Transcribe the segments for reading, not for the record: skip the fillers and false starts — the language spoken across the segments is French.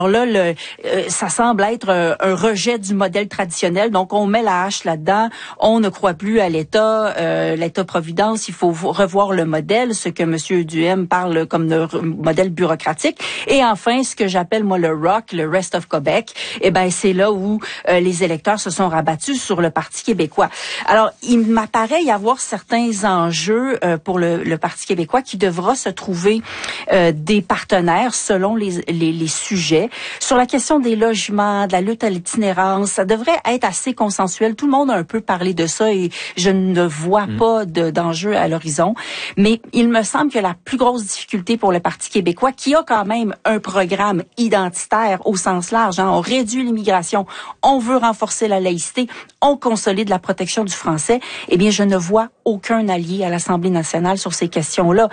Alors là, ça semble être un rejet du modèle traditionnel. Donc, on met la hache là-dedans. On ne croit plus à l'État, l'État-providence. Il faut revoir le modèle, ce que M. Duhem parle comme de modèle bureaucratique. Et enfin, ce que j'appelle, moi, le ROC, le Rest of Québec, c'est là où les électeurs se sont rabattus sur le Parti québécois. Alors, il m'apparaît y avoir certains enjeux pour le Parti québécois qui devra se trouver des partenaires selon les sujets. Sur la question des logements, de la lutte à l'itinérance, ça devrait être assez consensuel. Tout le monde a un peu parlé de ça et je ne vois pas d'enjeu à l'horizon. Mais il me semble que la plus grosse difficulté pour le Parti québécois, qui a quand même un programme identitaire au sens large, on réduit l'immigration, on veut renforcer la laïcité, on consolide la protection du français, je ne vois aucun allié à l'Assemblée nationale sur ces questions-là.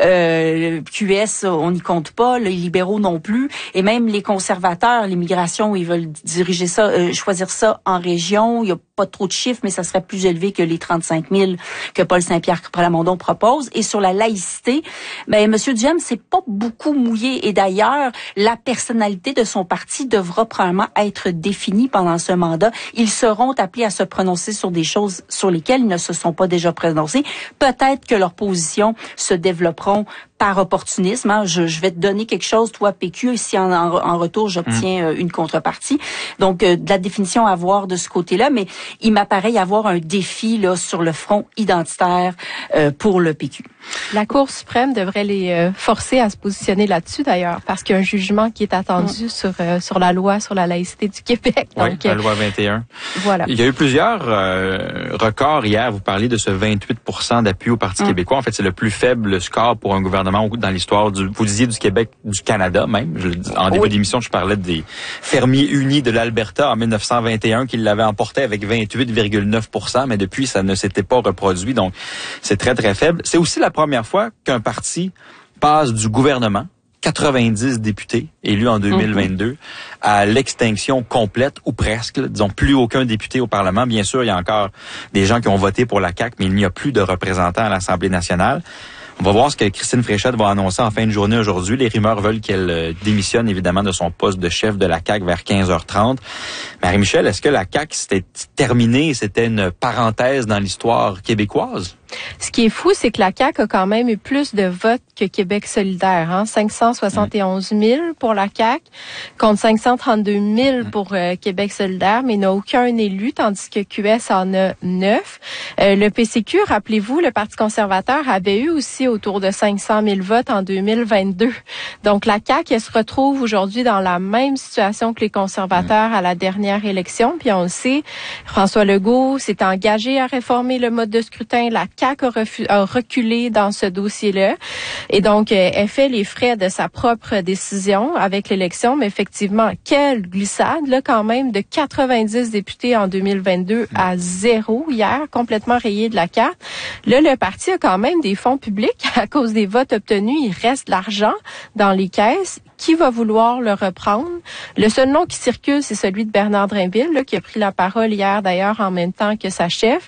QS, on n'y compte pas, les libéraux non plus, et même les conservateurs, l'immigration, ils veulent diriger ça, choisir ça en région. Il n'y a pas trop de chiffres, mais ça serait plus élevé que les 35 000 que Paul Saint-Pierre Plamondon propose. Et sur la laïcité, M. Duhem s'est pas beaucoup mouillé. Et d'ailleurs, la personnalité de son parti devra probablement être définie pendant ce mandat. Ils seront appelés à se prononcer sur des choses sur lesquelles ils ne se sont pas déjà prononcés. Peut-être que leurs positions se développeront par opportunisme. Je vais te donner quelque chose, toi, PQ, et si en retour, j'obtiens une contrepartie. Donc, de la définition à voir de ce côté-là, mais il m'apparaît y avoir un défi là sur le front identitaire pour le PQ. La Cour suprême devrait les forcer à se positionner là-dessus, d'ailleurs, parce qu'il y a un jugement qui est attendu sur la loi sur la laïcité du Québec. Donc, la loi 21. Voilà. Il y a eu plusieurs records hier. Vous parliez de ce 28% d'appui au Parti québécois. En fait, c'est le plus faible score pour un gouvernement dans l'histoire vous disiez du Québec, du Canada même. En début d'émission, je parlais des fermiers unis de l'Alberta en 1921 qui l'avaient emporté avec 28,9%, mais depuis, ça ne s'était pas reproduit. Donc, c'est très, très faible. C'est aussi la première fois qu'un parti passe du gouvernement, 90 députés élus en 2022, à l'extinction complète ou presque. Disons, plus aucun député au Parlement. Bien sûr, il y a encore des gens qui ont voté pour la CAQ, mais il n'y a plus de représentants à l'Assemblée nationale. On va voir ce que Christine Fréchette va annoncer en fin de journée aujourd'hui. Les rumeurs veulent qu'elle démissionne évidemment de son poste de chef de la CAQ vers 15h30. Marie-Michel, est-ce que la CAQ c'était terminé, c'était une parenthèse dans l'histoire québécoise? Ce qui est fou, c'est que la CAQ a quand même eu plus de votes que Québec solidaire. 571 000 pour la CAQ contre 532 000 pour Québec solidaire, mais il n'a aucun élu, tandis que QS en a 9. Le PCQ, rappelez-vous, le Parti conservateur avait eu aussi autour de 500 000 votes en 2022. Donc la CAQ, elle se retrouve aujourd'hui dans la même situation que les conservateurs à la dernière élection. Puis on le sait, François Legault s'est engagé à réformer le mode de scrutin. La CAQ a reculé dans ce dossier-là. Et donc, elle fait les frais de sa propre décision avec l'élection. Mais effectivement, quelle glissade, là, quand même, de 90 députés en 2022 à 0 hier, complètement rayé de la carte. Là, le parti a quand même des fonds publics à cause des votes obtenus. Il reste de l'argent dans les caisses. Qui va vouloir le reprendre? Le seul nom qui circule, c'est celui de Bernard Drinville, là, qui a pris la parole hier, d'ailleurs, en même temps que sa chef.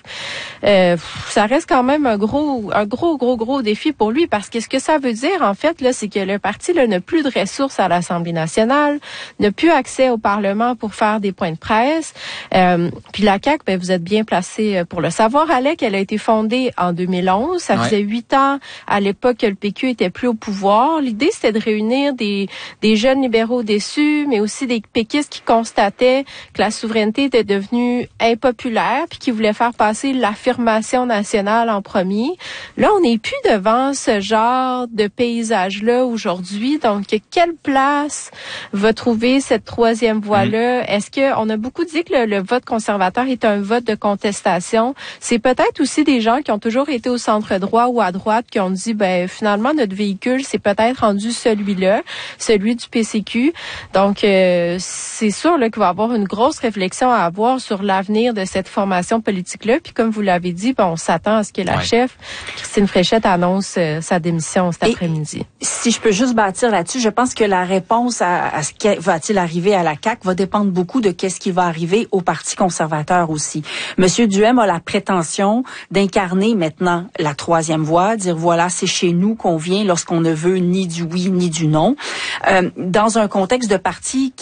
Ça reste quand même un gros défi pour lui, parce que ce que ça veut dire, en fait, là, c'est que le parti, là, n'a plus de ressources à l'Assemblée nationale, n'a plus accès au Parlement pour faire des points de presse. Puis la CAQ, vous êtes bien placé pour le savoir, Alec. Elle a été fondée en 2011. Ça faisait 8 ans à l'époque que le PQ était plus au pouvoir. L'idée, c'était de réunir des jeunes libéraux déçus, mais aussi des péquistes qui constataient que la souveraineté était devenue impopulaire, puis qui voulaient faire passer l'affirmation nationale en premier. Là, on n'est plus devant ce genre de paysage-là aujourd'hui. Donc, quelle place va trouver cette troisième voie-là? Est-ce qu'on a beaucoup dit que le vote conservateur est un vote de contestation? C'est peut-être aussi des gens qui ont toujours été au centre droit ou à droite, qui ont dit, finalement, notre véhicule, c'est peut-être rendu celui-là, celui du PCQ. Donc, c'est sûr là, qu'il va y avoir une grosse réflexion à avoir sur l'avenir de cette formation politique-là. Puis comme vous l'avez dit, on s'attend à ce que la chef, Christine Fréchette, annonce sa démission cet après-midi. Si je peux juste bâtir là-dessus, je pense que la réponse à ce qui va-t-il arriver à la CAQ va dépendre beaucoup de qu'est-ce qui va arriver au Parti conservateur aussi. Monsieur Duhem a la prétention d'incarner maintenant la troisième voie, dire voilà, c'est chez nous qu'on vient lorsqu'on ne veut ni du oui ni du non. Dans un contexte de parti